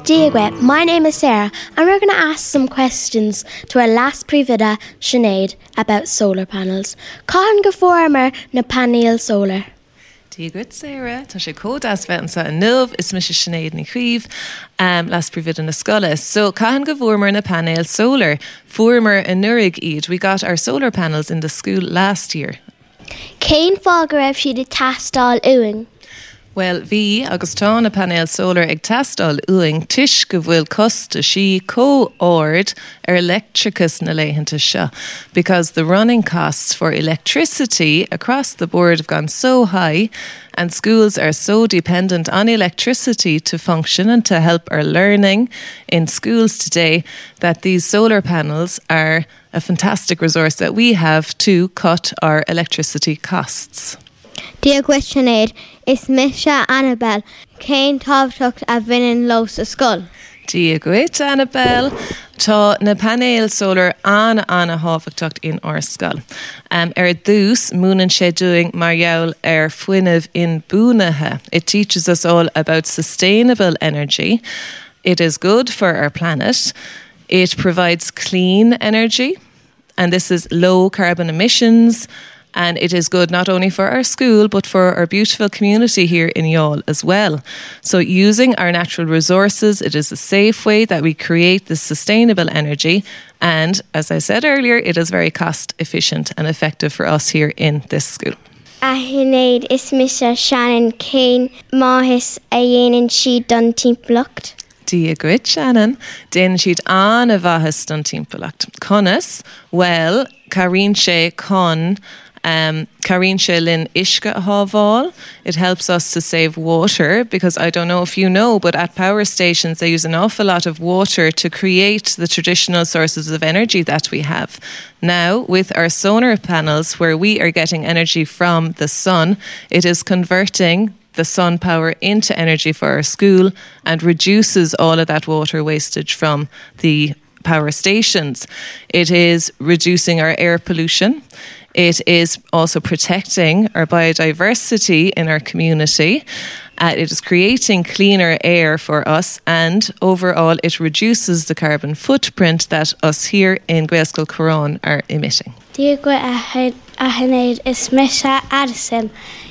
Diagwe, my name is Sarah, and we're going to ask some questions to our last privida, Sinead, about solar panels. Can go former na panel solar. Diagwe, Sarah, tá sé códas bheitsa a nuv is mis Sinead ni chríomh last privida na scola. So, can go former na panel solar. Former a nurig iad. We got our solar panels in the school last year. Cain fágar si de tastal uing. Well, bhí agus tá na panel solar ag tastal uing tish go bhfuil costa sí co-ord electricus na leitheanta seo, because the running costs for electricity across the board have gone so high, and schools are so dependent on electricity to function and to help our learning in schools today, that these solar panels are a fantastic resource that we have to cut our electricity costs. Diagwe, Sinead, is Misha Annabelle Cain tábhacht a bhaineann los a scoil? Diagwe, Annabelle. Tá na panel solar anna hábhachtach in our scoil. Dús múnan sé doing margheall fuinneamh in Búnathe. It teaches us all about sustainable energy. It is good for our planet. It provides clean energy, and this is low carbon emissions. And it is good not only for our school, but for our beautiful community here in Youghal as well. So using our natural resources, it is a safe way that we create this sustainable energy. And as I said earlier, it is very cost efficient and effective for us here in this school. Sinead, is Misha Shannon Cain máthis a dhéanann siad don timpeallacht? Diagwe, Shannon. Déanann siad an a bhahas don timpeallacht. Conas, well, Caríonn sé con Caríonn sé linn uisce hábháil. It helps us to save water, because I don't know if you know, but at power stations they use an awful lot of water to create the traditional sources of energy that we have. Now, with our solar panels, where we are getting energy from the sun, it is converting the sun power into energy for our school and reduces all of that water wastage from the power stations. It is reducing our air pollution. It is also protecting our biodiversity in our community. It is creating cleaner air for us, and overall it reduces the carbon footprint that us here in Gaelscoil Corrán are emitting. Diagwe a Sinead, is Misha Addison.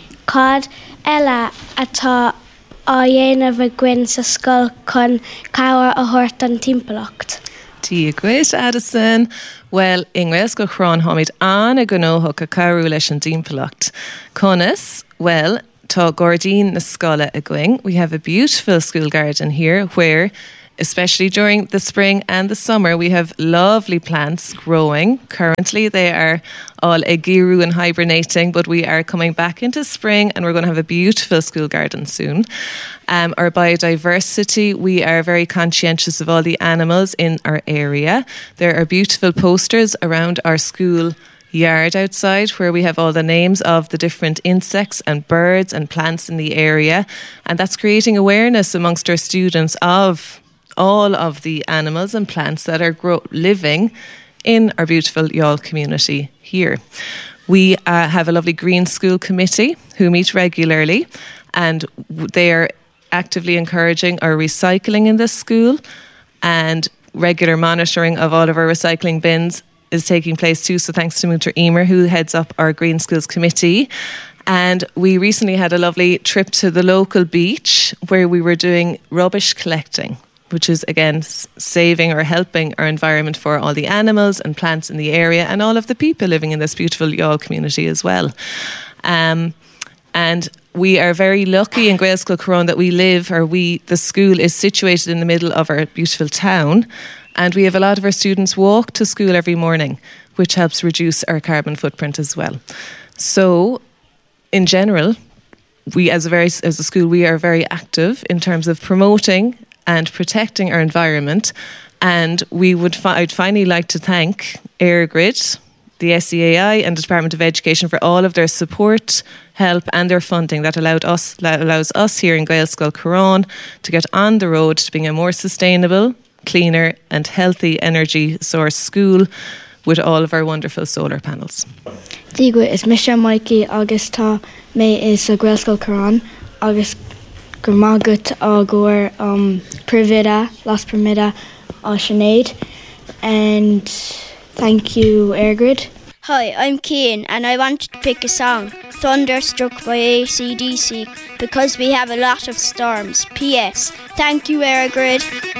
Cad ella atá á dhéanamh a gcuin sa scoil chun cabhar a thabhairt an timpeallacht. Diagwe, Addison. Well, in Gaelscoil Corrán háid anna gnóthach a cabhrú leis an timpeallacht. Conas, well, tá Gordín na scola a going. We have a beautiful school garden here where, especially during the spring and the summer, we have lovely plants growing. Currently, they are all agiru and hibernating, but we are coming back into spring and we're going to have a beautiful school garden soon. Our biodiversity, we are very conscientious of all the animals in our area. There are beautiful posters around our school yard outside where we have all the names of the different insects and birds and plants in the area, and that's creating awareness amongst our students of all of the animals and plants that are living in our beautiful Youghal community here. We have a lovely Green School Committee who meet regularly, and they are actively encouraging our recycling in this school, and regular monitoring of all of our recycling bins is taking place too. So thanks to Mutter Emer, who heads up our Green Schools Committee. And we recently had a lovely trip to the local beach where we were doing rubbish collecting, which is again saving or helping our environment for all the animals and plants in the area and all of the people living in this beautiful Youghal community as well. And we are very lucky in Gaelscoil Corrán that the school is situated in the middle of our beautiful town, and we have a lot of our students walk to school every morning, which helps reduce our carbon footprint as well. So, in general, we as a school, we are very active in terms of promoting and protecting our environment, and I'd finally like to thank EirGrid, the SEAI and the Department of Education for all of their support, help and their funding that allows us here in Gaelscoil Corrán to get on the road to being a more sustainable, cleaner and healthy energy source school with all of our wonderful solar panels. Diagwe, is Misha Mikey agus tá mé is a Gaelscoil Corrán agus gur mágat á gur Privida, Las Primida á Sinead. And thank you, Airgrid. Hi, I'm Cian and I wanted to pick a song, Thunderstruck by AC/DC, because we have a lot of storms. P.S. Thank you, Airgrid.